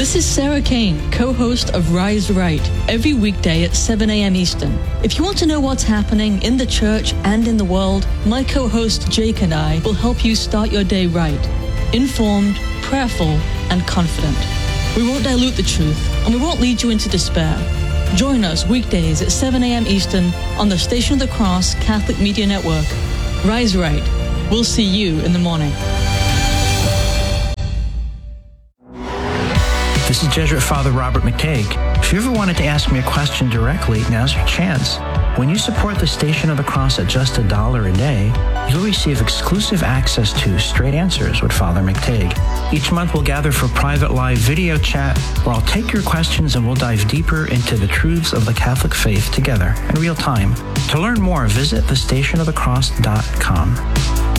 This is Sarah Kane, co-host of Rise Right, every weekday at 7 a.m. Eastern. If you want to know what's happening in the church and in the world, my co-host Jake and I will help you start your day right, informed, prayerful, and confident. We won't dilute the truth, and we won't lead you into despair. Join us weekdays at 7 a.m. Eastern on the Station of the Cross Catholic Media Network. Rise Right. We'll see you in the morning. This is Jesuit Father Robert McTague. If you ever wanted to ask me a question directly, now's your chance. When you support the Station of the Cross at just $1 a day, you'll receive exclusive access to Straight Answers with Father McTague. Each month we'll gather for private live video chat where I'll take your questions and we'll dive deeper into the truths of the Catholic faith together in real time. To learn more, visit thestationofthecross.com.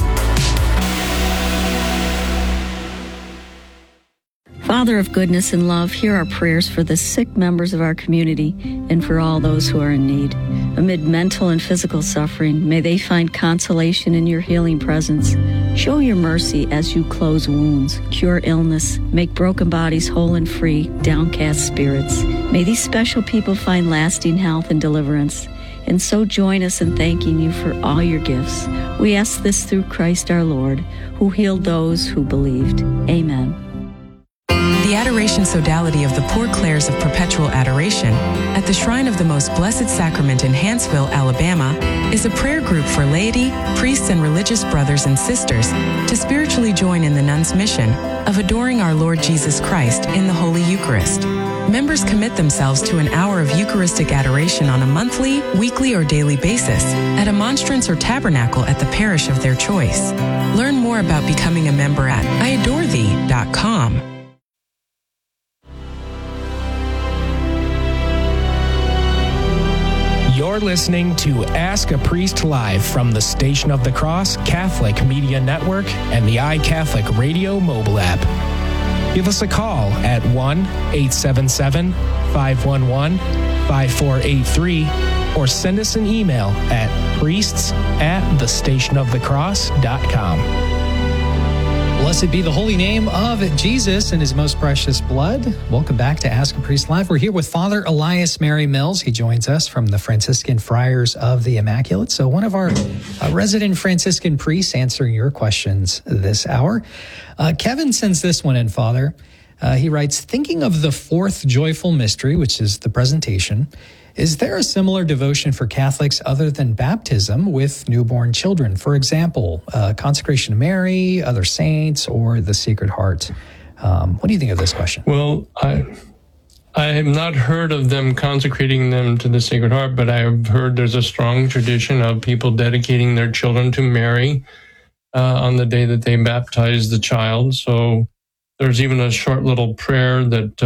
Father of goodness and love, hear our prayers for the sick members of our community and for all those who are in need. Amid mental and physical suffering, may they find consolation in your healing presence. Show your mercy as you close wounds, cure illness, make broken bodies whole and free, downcast spirits. May these special people find lasting health and deliverance. And so join us in thanking you for all your gifts. We ask this through Christ our Lord, who healed those who believed. Amen. The Adoration Sodality of the Poor Clares of Perpetual Adoration at the Shrine of the Most Blessed Sacrament in Hanceville, Alabama, is a prayer group for laity, priests, and religious brothers and sisters to spiritually join in the nuns' mission of adoring our Lord Jesus Christ in the Holy Eucharist. Members commit themselves to an hour of Eucharistic adoration on a monthly, weekly, or daily basis at a monstrance or tabernacle at the parish of their choice. Learn more about becoming a member at iadorethee.com. You're listening to Ask a Priest Live from the Station of the Cross Catholic Media Network and the iCatholic Radio mobile app. Give us a call at 1-877-511-5483 or send us an email at priests@thestationofthecross.com. Blessed be the holy name of Jesus and his most precious blood. Welcome back to Ask a Priest Live. We're here with Father Elias Mary Mills. He joins us from the Franciscan Friars of the Immaculate. So one of our resident Franciscan priests answering your questions this hour. Kevin sends this one in, Father. He writes, thinking of the fourth joyful mystery, which is the presentation, is there a similar devotion for Catholics other than baptism with newborn children? For example, consecration to Mary, other saints, or the Sacred Heart? What do you think of this question? Well, I have not heard of them consecrating them to the Sacred Heart, but I have heard there's a strong tradition of people dedicating their children to Mary on the day that they baptize the child. So there's even a short little prayer that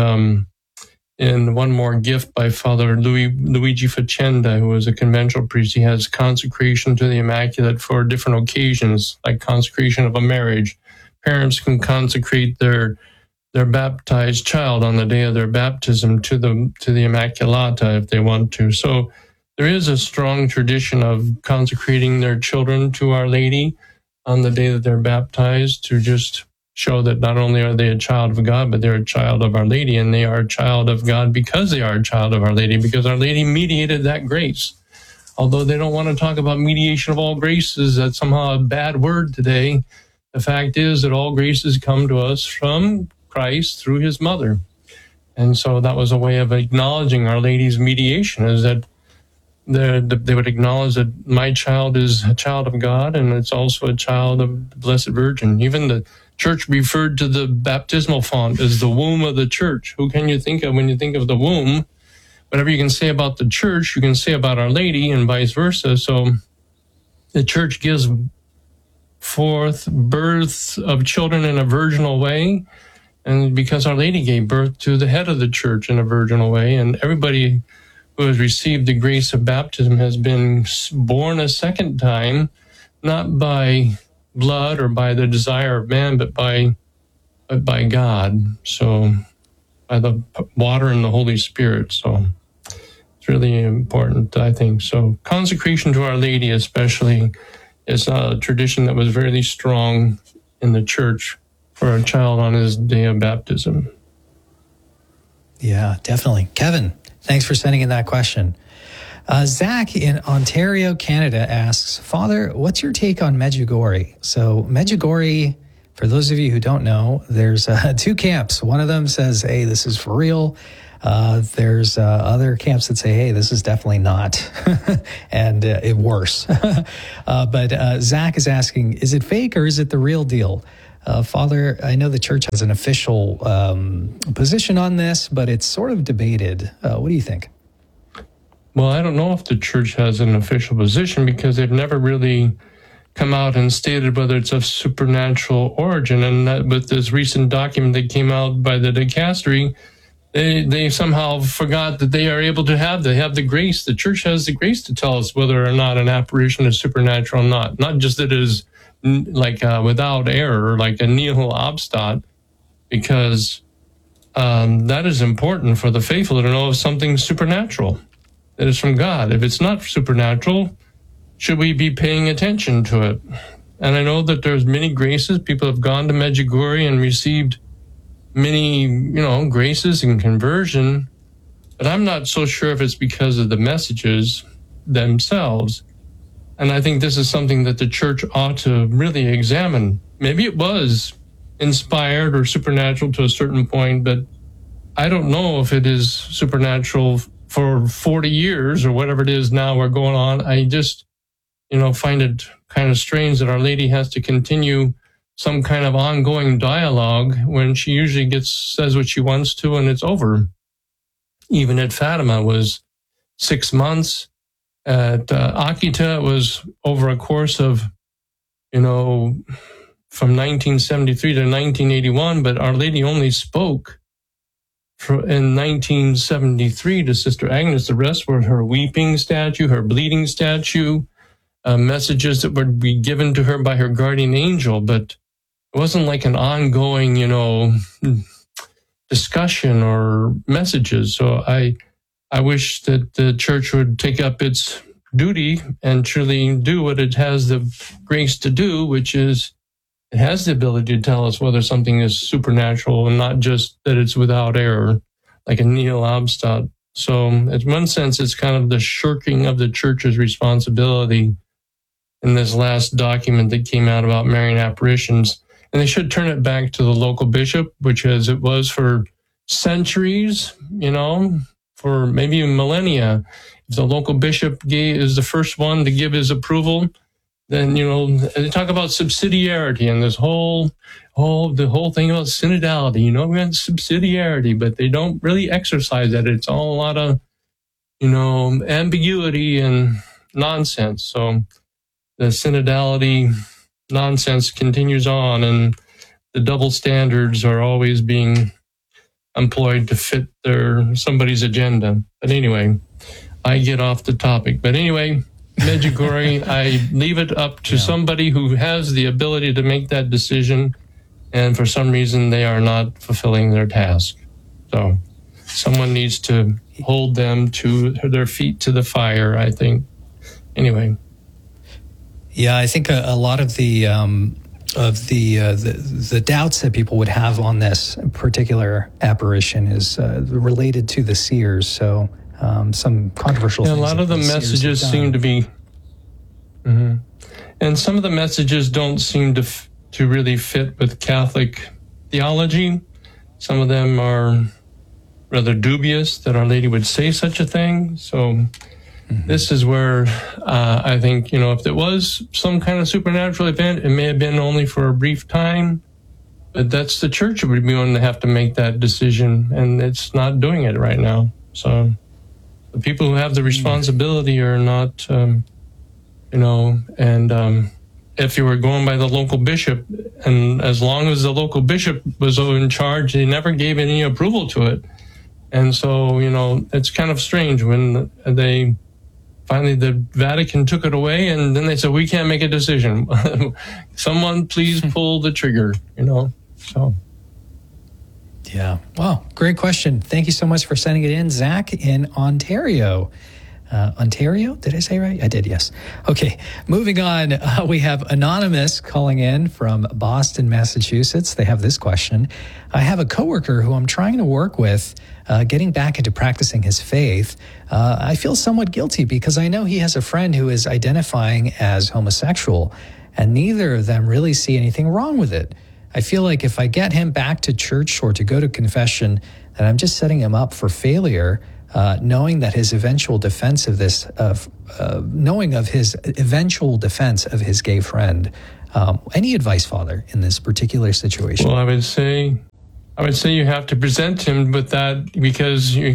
in One More Gift by Father Luigi Facenda, who was a conventual priest. He has consecration to the Immaculate for different occasions, like consecration of a marriage. Parents can consecrate their baptized child on the day of their baptism to the Immaculata if they want to. So there is a strong tradition of consecrating their children to Our Lady on the day that they're baptized, to just show that not only are they a child of God, but they're a child of Our Lady, and they are a child of God because they are a child of Our Lady, because Our Lady mediated that grace. Although they don't want to talk about mediation of all graces, that's somehow a bad word today. The fact is that all graces come to us from Christ through his mother. And so that was a way of acknowledging Our Lady's mediation, is that they would acknowledge that my child is a child of God, and it's also a child of the Blessed Virgin. Even the Church referred to the baptismal font as the womb of the Church. Who can you think of when you think of the womb? Whatever you can say about the Church, you can say about Our Lady, and vice versa. So the Church gives forth birth of children in a virginal way, and because Our Lady gave birth to the head of the Church in a virginal way, and everybody who has received the grace of baptism has been born a second time, not by blood or by the desire of man, but by God. So by the water and the Holy Spirit. So it's really important, I think. So consecration to Our Lady especially is a tradition that was very strong in the Church for a child on his day of baptism. Yeah, definitely. Kevin, thanks for sending in that question. Zach in Ontario, Canada asks, Father, what's your take on Medjugorje? So Medjugorje, for those of you who don't know, there's two camps. One of them says, hey, this is for real. There's other camps that say, hey, this is definitely not, and it worse. But Zach is asking, is it fake or is it the real deal? Father, I know the church has an official position on this, but it's sort of debated. What do you think? Well, I don't know if the church has an official position because they've never really come out and stated whether it's of supernatural origin. And that, with this recent document that came out by the dicastery, they somehow forgot that they are able to have the grace. The church has the grace to tell us whether or not an apparition is supernatural or not. Not just that it is like without error, like a nihil obstat, because that is important for the faithful to know if something's supernatural, that is from God. If it's not supernatural, should we be paying attention to it? And I know that there's many graces. People have gone to Medjugorje and received many, graces and conversion, but I'm not so sure if it's because of the messages themselves. And I think this is something that the church ought to really examine. Maybe it was inspired or supernatural to a certain point, but I don't know if it is supernatural for 40 years or whatever it is now we're going on. I just, find it kind of strange that Our Lady has to continue some kind of ongoing dialogue when she usually says what she wants to and it's over. Even at Fatima was 6 months. At Akita, it was over a course of, from 1973 to 1981, but Our Lady only spoke in 1973 to Sister Agnes. The rest were her weeping statue, her bleeding statue, messages that would be given to her by her guardian angel, but it wasn't like an ongoing, discussion or messages. So I wish that the church would take up its duty and truly do what it has the grace to do, which is it has the ability to tell us whether something is supernatural and not just that it's without error, like a nihil obstat. So in one sense, it's kind of the shirking of the church's responsibility in this last document that came out about Marian apparitions. And they should turn it back to the local bishop, which as it was for centuries, for maybe millennia. If the local bishop is the first one to give his approval, then, they talk about subsidiarity and this the whole thing about synodality. We want subsidiarity, but they don't really exercise that. It's all a lot of, ambiguity and nonsense. So the synodality nonsense continues on, and the double standards are always being employed to fit somebody's agenda. But anyway, I get off the topic. But anyway, Medjugorje, I leave it up to somebody who has the ability to make that decision, and for some reason they are not fulfilling their task. So someone needs to hold them to their feet to the fire, I think. Anyway. Yeah, I think a lot of the doubts that people would have on this particular apparition is related to the seers. So some controversial things. A lot of the messages seem to be, and some of the messages don't seem to really fit with Catholic theology. Some of them are rather dubious that Our Lady would say such a thing. So this is where I think, if there was some kind of supernatural event, it may have been only for a brief time, but that's the church would be one to have to make that decision, and it's not doing it right now. So the people who have the responsibility are not, if you were going by the local bishop, and as long as the local bishop was in charge, they never gave any approval to it. And so, it's kind of strange when finally the Vatican took it away, and then they said, we can't make a decision. Someone please pull the trigger, so. Yeah. Wow. Great question. Thank you so much for sending it in, Zach in Ontario. Ontario. Did I say right? I did, yes. Okay, moving on. We have Anonymous calling in from Boston, Massachusetts. They have this question. I have a coworker who I'm trying to work with getting back into practicing his faith. I feel somewhat guilty because I know he has a friend who is identifying as homosexual, and neither of them really see anything wrong with it. I feel like if I get him back to church or to go to confession, that I'm just setting him up for failure, knowing that his eventual defense of this, knowing of his eventual defense of his gay friend. Any advice, Father, in this particular situation? Well, I would say you have to present him with that, because you're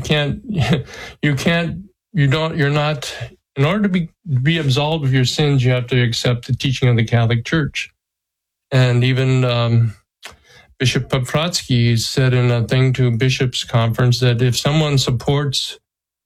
not, in order to be absolved of your sins, you have to accept the teaching of the Catholic Church. And even Bishop Paprotsky said in a thing to bishops' conference that if someone supports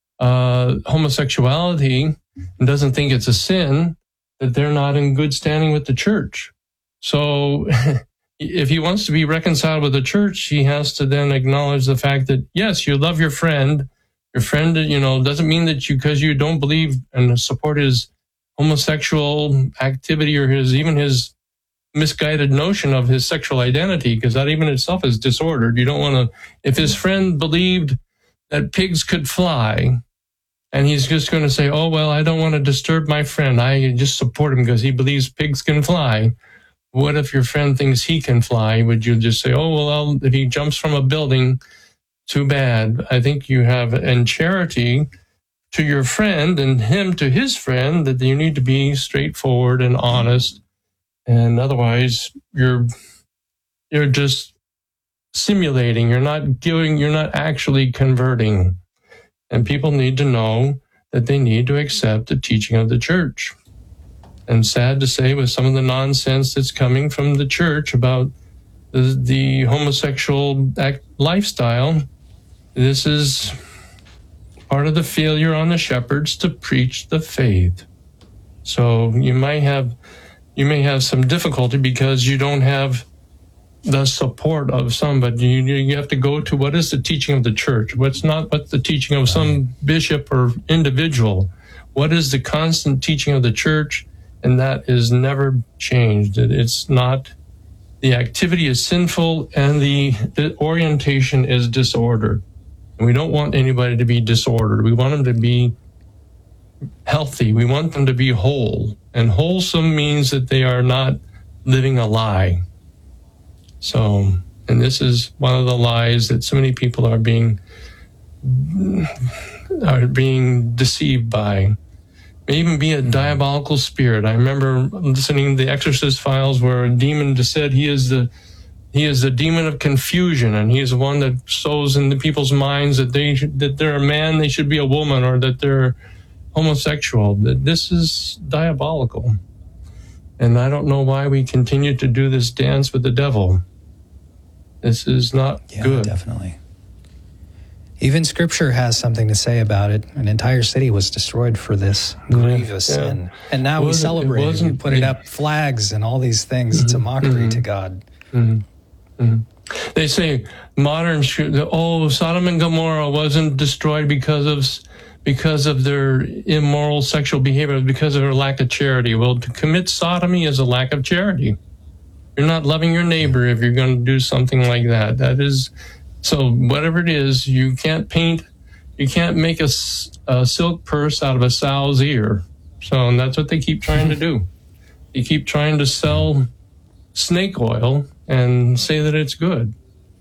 homosexuality and doesn't think it's a sin, that they're not in good standing with the church. So if he wants to be reconciled with the church, he has to then acknowledge the fact that, yes, you love your friend. Your friend, doesn't mean that because you don't believe and support his homosexual activity or his misguided notion of his sexual identity, because that even itself is disordered. You don't want to, if his friend believed that pigs could fly, and he's just going to say, oh, well, I don't want to disturb my friend, I just support him because he believes pigs can fly. What if your friend thinks he can fly? Would you just say, oh, well, if he jumps from a building, too bad? I think you have in charity to your friend and him to his friend that you need to be straightforward and honest. And otherwise, you're just simulating. You're not actually converting. And people need to know that they need to accept the teaching of the church. And sad to say, with some of the nonsense that's coming from the church about the homosexual lifestyle, this is part of the failure on the shepherds to preach the faith. So you may have some difficulty because you don't have the support of some, but you have to go to what is the teaching of the church. What's the teaching of some bishop or individual? What is the constant teaching of the church? And that is never changed. It's not, the activity is sinful and the orientation is disordered. And we don't want anybody to be disordered. We want them to be healthy. We want them to be whole. And wholesome means that they are not living a lie. So, and this is one of the lies that so many people are being deceived by. May even be a diabolical spirit. I remember listening to the Exorcist files where a demon just said he is the demon of confusion, and he is the one that sows in the people's minds that they're a man, they should be a woman, or that they're homosexual. That this is diabolical. And I don't know why we continue to do this dance with the devil. This is not good. Definitely. Even Scripture has something to say about it. An entire city was destroyed for this grievous sin. And now we celebrate it. We put it up flags and all these things. Mm-hmm. It's a mockery to God. Mm-hmm. Mm-hmm. They say Sodom and Gomorrah wasn't destroyed because of their immoral sexual behavior, because of their lack of charity. Well, to commit sodomy is a lack of charity. You're not loving your neighbor if you're going to do something like that. That is... So whatever it is, you can't make a silk purse out of a sow's ear. So, and that's what they keep trying to do. They keep trying to sell snake oil and say that it's good.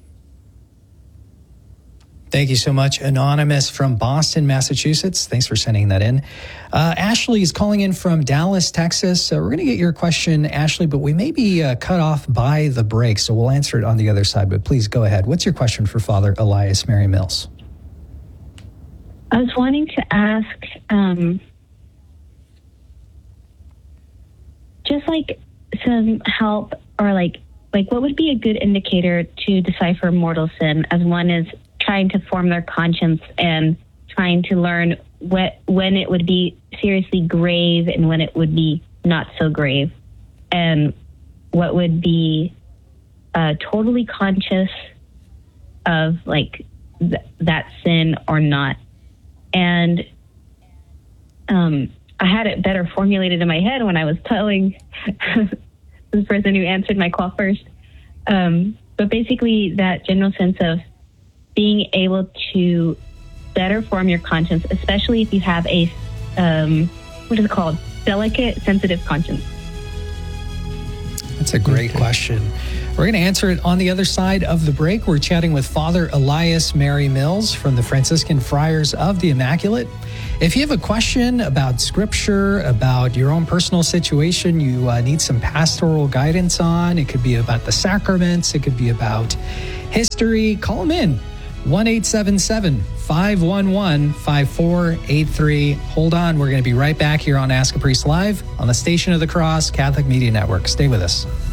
Thank you so much, Anonymous from Boston, Massachusetts. Thanks for sending that in. Ashley is calling in from Dallas, Texas. We're going to get your question, Ashley, but we may be cut off by the break, so we'll answer it on the other side. But please go ahead. What's your question for Father Elias Mary Mills? I was wanting to ask, just like some help, or like what would be a good indicator to decipher mortal sin, as one is trying to form their conscience and trying to learn when it would be seriously grave and when it would be not so grave, and what would be totally conscious of that sin or not. And I had it better formulated in my head when I was telling this person who answered my call first. But basically that general sense of being able to better form your conscience, especially if you have a, what is it called? Delicate, sensitive conscience. That's a great question. We're going to answer it on the other side of the break. We're chatting with Father Elias Mary Mills from the Franciscan Friars of the Immaculate. If you have a question about Scripture, about your own personal situation, you need some pastoral guidance on, it could be about the sacraments, it could be about history, call them in. 1-877-511-5483. Hold on, we're going to be right back here on Ask a Priest Live on the Station of the Cross Catholic Media Network. Stay with us.